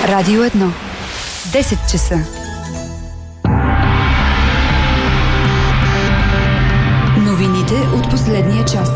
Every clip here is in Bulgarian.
Радио 1. 10 часа. Новините от последния час.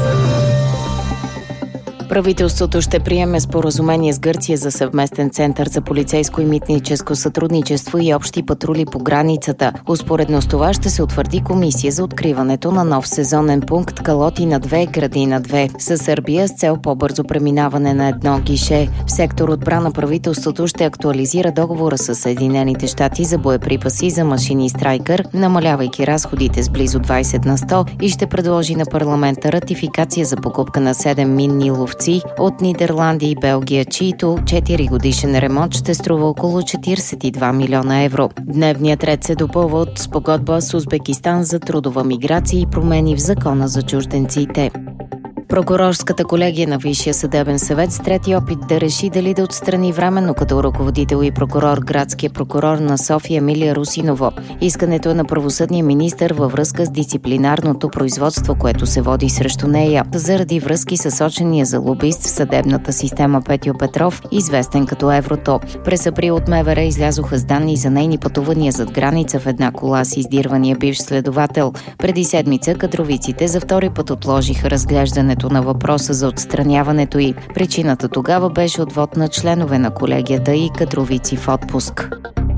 Правителството ще приеме споразумение с Гърция за съвместен център за полицейско и митническо сътрудничество и общи патрули по границата. Успоредно с това ще се утвърди комисия за откриването на нов сезонен пункт Калотина 2, Градина 2 със Сърбия с цел по-бързо преминаване на едно гише. В сектор отбрана правителството ще актуализира договора с Съединените щати за боеприпаси за машини Страйкър, намалявайки разходите с близо 20 на 100 и ще предложи на парламента ратификация за покупка на 7 минни ловци от Нидерландия и Белгия, чието 4 годишен ремонт ще струва около 42 милиона евро. Дневният ред се допълва от спогодба с Узбекистан за трудова миграция и промени в закона за чужденците. Прокурорската колегия на Висшия съдебен съвет с трети опит да реши дали да отстрани временно като ръководител и прокурор градския прокурор на София Емилия Русинова. Искането е на правосъдния министър във връзка с дисциплинарното производство, което се води срещу нея, заради връзки с сочения за лобист в съдебната система Петьо Петров, известен като Еврото. През април от МВР излязоха с данни за нейни пътувания зад граница в една кола с издирвания бивш следовател. Преди седмица кадровиците за втори път отложиха разглеждането на въпроса за отстраняването й. Причината тогава беше отвод на членове на колегията и кадровици в отпуск.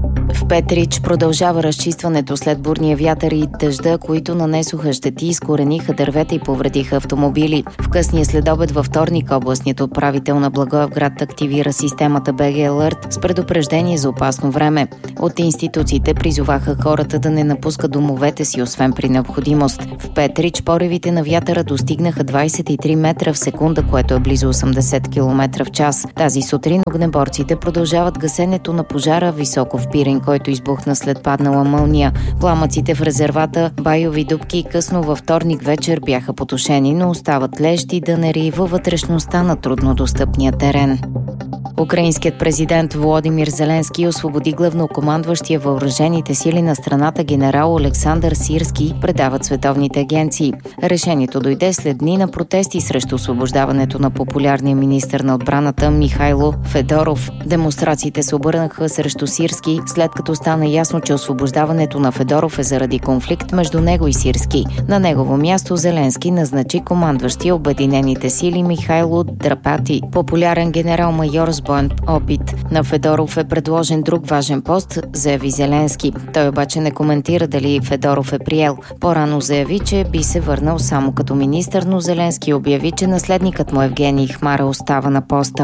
В Петрич продължава разчистването след бурния вятър и дъжда, които нанесоха щети, изкорениха дървета и повредиха автомобили. В късния следобед във вторник областният управител на Благоевград активира системата БГ Alert с предупреждение за опасно време. От институциите призоваха хората да не напускат домовете си, освен при необходимост. В Петрич поревите на вятъра достигнаха 23 метра в секунда, което е близо 80 км в час. Тази сутрин огнеборците продължават гасенето на пожара високо в Пирин, който избухна след паднала мълния. Пламъците в резервата Байови дупки късно във вторник вечер бяха потушени, но остават лежди и дънери във вътрешността на труднодостъпния терен. Украинският президент Володимир Зеленски освободи главнокомандващия въоръжените сили на страната генерал Олександър Сирски, предават световните агенции. Решението дойде след дни на протести срещу освобождаването на популярния министър на отбраната Михайло Федоров. Демонстрациите се обърнаха срещу Сирски, след като стана ясно, че освобождаването на Федоров е заради конфликт между него и Сирски. На негово място Зеленски назначи командващия Обединените сили Михайло Драпати, популярен генерал-майор с боен опит. На Федоров е предложен друг важен пост, заяви Зеленски. Той обаче не коментира дали Федоров е приел. По-рано заяви, че би се върнал само като министър, но Зеленски обяви, че наследникът му Евгений Хмара остава на поста.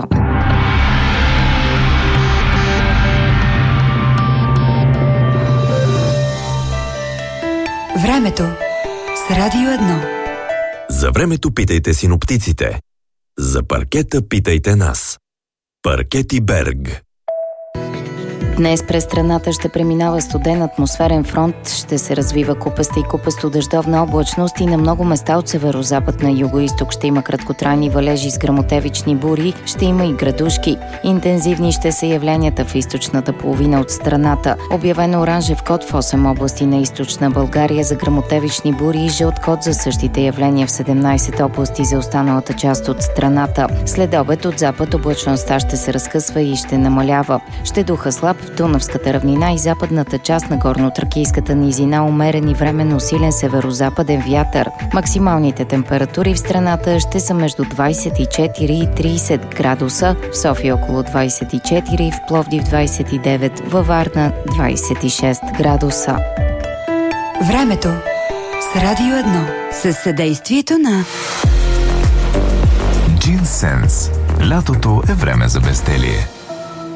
Времето с Радио 1. За времето питайте синоптиците. За паркета питайте нас. Паркети Берг. Днес през страната ще преминава студен атмосферен фронт, ще се развива купаста и купасто дъждовна облачност и на много места от северозапад на югоизток ще има краткотрайни валежи с гръмотевични бури, ще има и градушки. Интензивни ще са явленията в източната половина от страната. Обявено оранжев код в 8 области на източна България за гръмотевични бури и жълт код за същите явления в 17 области за останалата част от страната. След обед от запад облачността ще се разкъсва и ще намалява. Ще духа слаб в Дунавската равнина и западната част на горно-тракийската низина умерен и временно силен северозападен вятър. Максималните температури в страната ще са между 24 и 30 градуса, в София около 24, в Пловдив 29, във Варна 26 градуса. Времето с Радио 1 със съдействието на Джинсенс. Лятото е време за безделие.